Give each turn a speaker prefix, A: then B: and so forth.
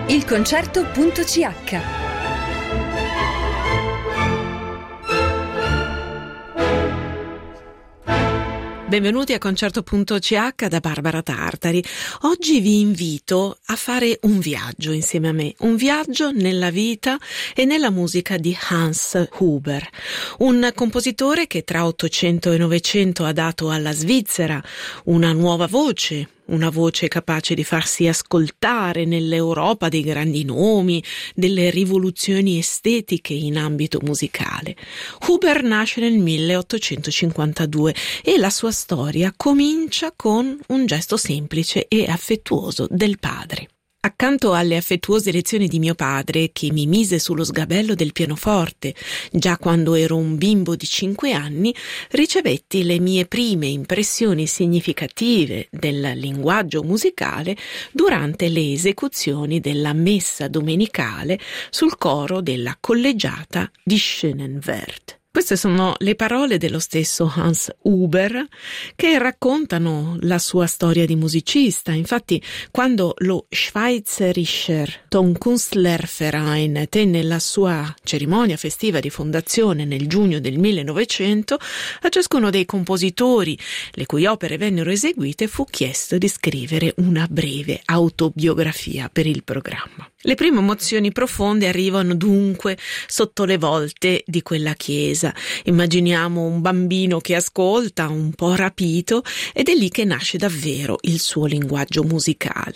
A: ilconcerto.ch.
B: Benvenuti a Concerto.ch da Barbara Tartari. Oggi vi invito a fare un viaggio insieme a me, un viaggio nella vita e nella musica di Hans Huber, un compositore che tra 800 e 900 ha dato alla Svizzera una nuova voce, una voce capace di farsi ascoltare nell'Europa dei grandi nomi, delle rivoluzioni estetiche in ambito musicale. Huber nasce nel 1852 e la sua storia comincia con un gesto semplice e affettuoso del padre. Accanto alle affettuose lezioni di mio padre, che mi mise sullo sgabello del pianoforte già quando ero un bimbo di 5 anni, ricevetti le mie prime impressioni significative del linguaggio musicale durante le esecuzioni della messa domenicale sul coro della collegiata di Schönenwerd. Queste sono le parole dello stesso Hans Huber che raccontano la sua storia di musicista. Infatti, quando lo Schweizerischer Tonkünstlerverein tenne la sua cerimonia festiva di fondazione nel giugno del 1900, a ciascuno dei compositori, le cui opere vennero eseguite, fu chiesto di scrivere una breve autobiografia per il programma. Le prime emozioni profonde arrivano dunque sotto le volte di quella chiesa. Immaginiamo un bambino che ascolta, un po' rapito, ed è lì che nasce davvero il suo linguaggio musicale.